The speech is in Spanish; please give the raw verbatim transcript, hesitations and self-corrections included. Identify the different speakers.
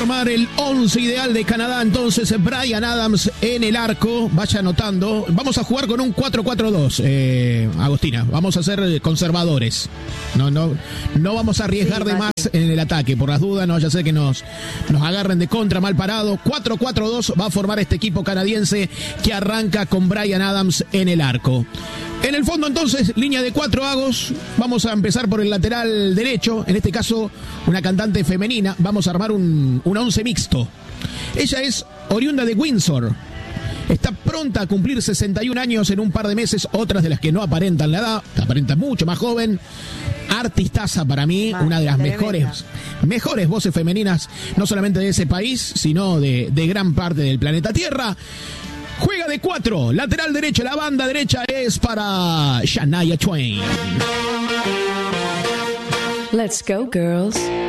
Speaker 1: armar el once ideal de Canadá. Entonces, Bryan Adams en el arco. Vaya anotando. Vamos a jugar con un cuatro cuatro dos, eh, Agostina. Vamos a ser conservadores. No, no, no vamos a arriesgar sí, de más en el ataque. Por las dudas, no vaya a ser que nos, nos agarren de contra mal parado. cuatro cuatro dos va a formar este equipo canadiense que arranca con Bryan Adams en el arco. En el fondo, entonces, línea de cuatro agos. Vamos a empezar por el lateral derecho. En este caso, una cantante femenina. Vamos a armar un, un once mixto. Ella es oriunda de Windsor. Está pronta a cumplir sesenta y un años en un par de meses. Otras de las que no aparentan la edad. Aparenta mucho más joven. Artistaza para mí. Man, una de las mejores, mejores voces femeninas. No solamente de ese país, sino de, de gran parte del planeta Tierra. Juega de cuatro, lateral derecho, la banda derecha es para Shania Twain.
Speaker 2: Let's go, girls.